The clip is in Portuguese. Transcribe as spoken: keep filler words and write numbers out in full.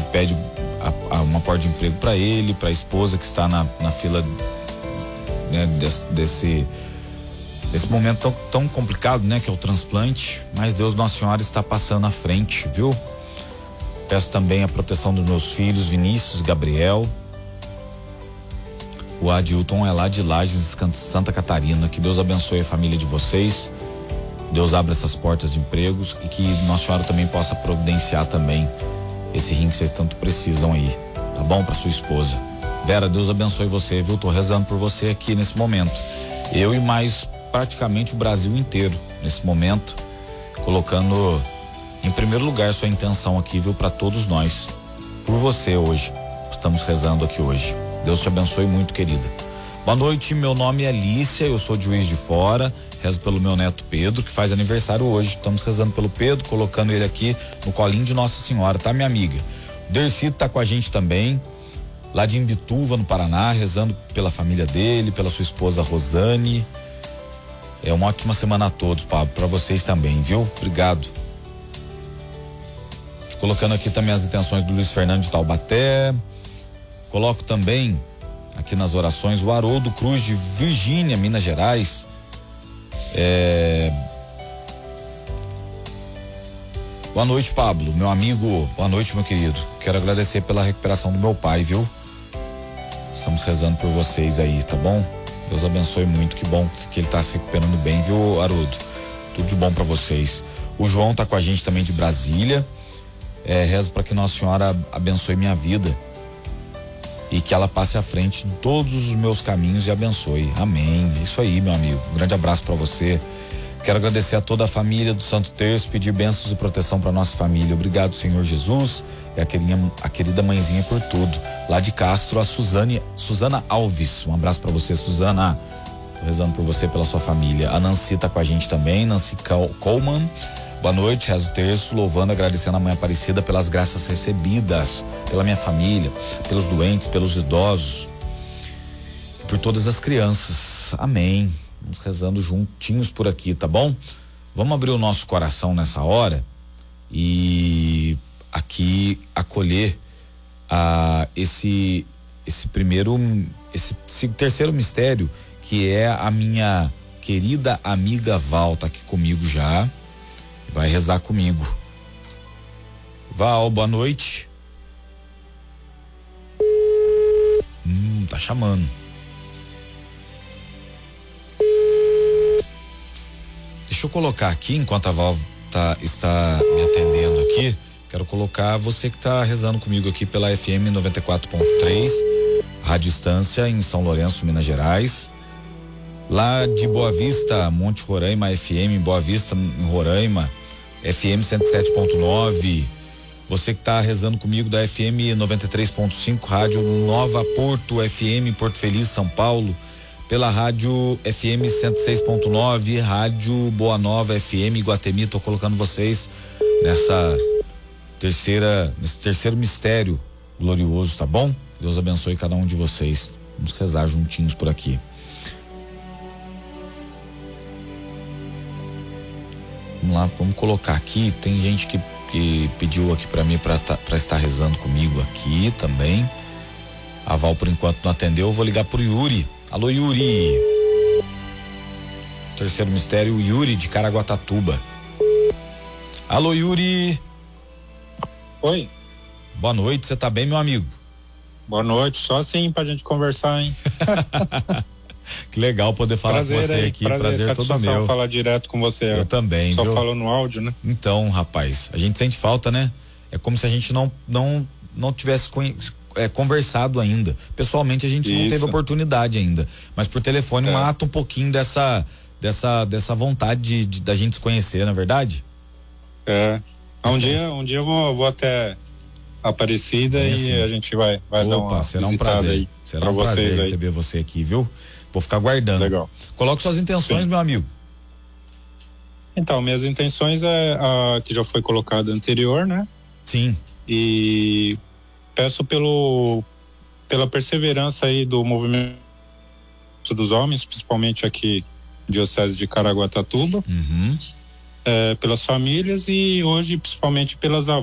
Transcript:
pede a, a uma porta de emprego para ele, para a esposa que está na, na fila, né, desse, desse, desse momento tão, tão complicado, né, que é o transplante. Mas Deus Nossa Senhora está passando à frente, viu? Peço também a proteção dos meus filhos, Vinícius e Gabriel. O Adilton é lá de Lages, Santa Catarina. Que Deus abençoe a família de vocês. Deus abra essas portas de empregos e que Nossa Senhora também possa providenciar também esse rim que vocês tanto precisam aí, tá bom? Pra sua esposa. Vera, Deus abençoe você, viu? Tô rezando por você aqui nesse momento. Eu e mais praticamente o Brasil inteiro nesse momento, colocando em primeiro lugar sua intenção aqui, viu? Pra todos nós. Por você hoje. Estamos rezando aqui hoje. Deus te abençoe muito, querida. Boa noite, meu nome é Alicia, eu sou de Juiz de Fora, rezo pelo meu neto Pedro, que faz aniversário hoje. Estamos rezando pelo Pedro, colocando ele aqui no colinho de Nossa Senhora, tá, minha amiga? O Dercito tá com a gente também, lá de Imbituva, no Paraná, rezando pela família dele, pela sua esposa Rosane. É uma ótima semana a todos, Pablo, pra vocês também, viu? Obrigado. Colocando aqui também as intenções do Luiz Fernando de Taubaté. Coloco também aqui nas orações o Haroldo Cruz de Virgínia, Minas Gerais. É... Boa noite, Pablo, meu amigo. Boa noite, meu querido. Quero agradecer pela recuperação do meu pai, viu? Estamos rezando por vocês aí, tá bom? Deus abençoe muito, que bom que ele tá se recuperando bem, viu, Haroldo? Tudo de bom pra vocês. O João tá com a gente também de Brasília. É, rezo para que Nossa Senhora abençoe minha vida e que ela passe à frente de todos os meus caminhos e abençoe. Amém. Isso aí, meu amigo. Um grande abraço para você. Quero agradecer a toda a família do Santo Terço, pedir bênçãos e proteção para nossa família. Obrigado, Senhor Jesus, e a querida, a querida mãezinha por tudo. Lá de Castro, a Suzane, Suzana Alves. Um abraço para você, Suzana. Tô rezando por você e pela sua família. A Nancy tá com a gente também, Nancy Coleman. Boa noite, rezo o terço, louvando, agradecendo a Mãe Aparecida pelas graças recebidas, pela minha família, pelos doentes, pelos idosos, por todas as crianças. Amém. Vamos rezando juntinhos por aqui, tá bom? Vamos abrir o nosso coração nessa hora e aqui acolher a esse esse primeiro, esse, esse terceiro mistério, que é a minha querida amiga Val, tá aqui comigo já. Vai rezar comigo. Val, boa noite. Hum, tá chamando. Deixa eu colocar aqui, enquanto a Val tá, está me atendendo aqui, quero colocar você que tá rezando comigo aqui pela F M noventa e quatro ponto três, Rádio Estância, em São Lourenço, Minas Gerais. Lá de Boa Vista, Monte Roraima F M, Boa Vista, em Roraima, F M cento e sete ponto nove. Você que tá rezando comigo da F M noventa e três ponto cinco, Rádio Nova Porto F M, Porto Feliz, São Paulo. Pela Rádio F M cento e seis ponto nove, Rádio Boa Nova F M, Iguatemi. Tô colocando vocês nessa terceira, nesse terceiro mistério glorioso, tá bom? Deus abençoe cada um de vocês. Vamos rezar juntinhos por aqui. Vamos lá, vamos colocar aqui. Tem gente que, que pediu aqui para mim para estar rezando comigo aqui também. A Val por enquanto não atendeu, eu vou ligar pro Yuri. Alô, Yuri. Terceiro mistério, Yuri de Caraguatatuba. Alô, Yuri. Oi. Boa noite, você tá bem, meu amigo? Boa noite, só assim pra gente conversar, hein? Que legal poder falar prazer, com você aí, aqui, prazer, prazer todo meu. falar direto com você. Eu também, Só viu? falando no áudio, né? Então, rapaz, a gente sente falta, né? É como se a gente não não não tivesse conhe, é, conversado ainda. Pessoalmente a gente Isso. não teve oportunidade ainda, mas por telefone é. mata um pouquinho dessa dessa dessa vontade de, de da gente se conhecer, não é verdade? É. Um dia, um dia eu vou, vou até Aparecida é, e a gente vai vai Opa, dar uma será um prazer. aí será um prazer aí. receber você aqui, viu? Vou ficar guardando. Legal. Coloque suas intenções, Sim. meu amigo. Então, minhas intenções é a que já foi colocada anterior, né? Sim. E peço pelo pela perseverança aí do movimento dos homens, principalmente aqui Diocese de Caraguatatuba, uhum. é, pelas famílias e hoje principalmente pelas avós.